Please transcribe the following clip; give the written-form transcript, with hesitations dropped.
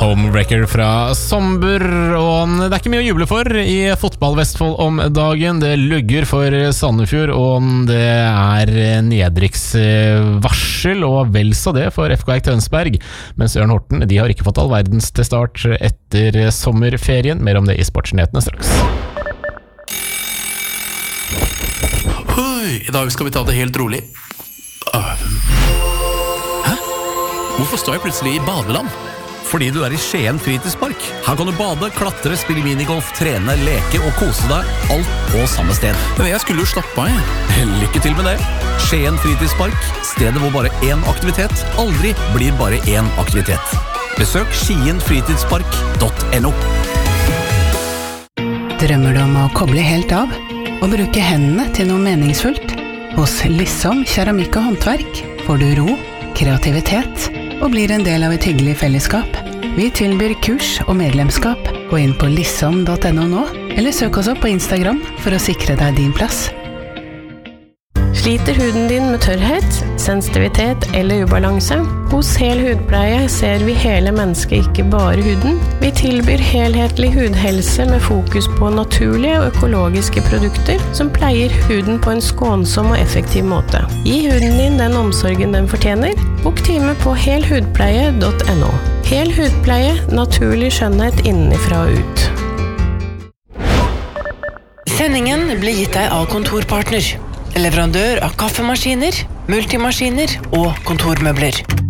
Homewrecker fra Somber, og det ikke mye å juble for i fotball-Vestfold om dagen. Det lugger for Sandefjord, og det nedrykksvarsel, og vel så det for FK Eik Tønsberg. Mens Ørn Horten, de har ikke fått all verdens til start etter sommerferien. Mer om det i Sportsnyhetene straks. I dag skal vi ta det helt rolig. Hæ? Hvorfor står jeg plutselig i badeland? Fordi du i Skien fritidspark. Her kan du bade, klatre, spille minigolf, trene, leke og kose deg. Alt på samme sted. Men jeg skulle jo slappe av, jeg. Lykke til med det. Skien fritidspark. Stedet hvor bare én aktivitet aldri blir bare én aktivitet. Besøk skienfritidspark.no. Drømmer du om å koble helt av og bruke hendene til noe meningsfullt? Hos Lissom keramikk og håndverk får du ro, kreativitet og blir en del av et hyggelig fellesskap. Vi tilbyr kurs og medlemskap. Gå inn på lissom.no nå, eller søk oss opp på Instagram for å sikre deg din plass. Sliter huden din med tørrhet, sensitivitet eller ubalanse? Hos Hel Hudpleie ser vi hele mennesket, ikke bare huden. Vi tilbyr helhetlig hudhelse med fokus på naturlige og økologiske produkter som pleier huden på en skånsom og effektiv måte. Gi huden din den omsorgen den fortjener. Bok time på helhudpleie.no. Hel Hudpleie, naturlig skjønnhet innenfra og ut. Sendingen blir gitt deg av Kontorpartner, leverandør av kaffemaskiner, multimaskiner og kontormøbler.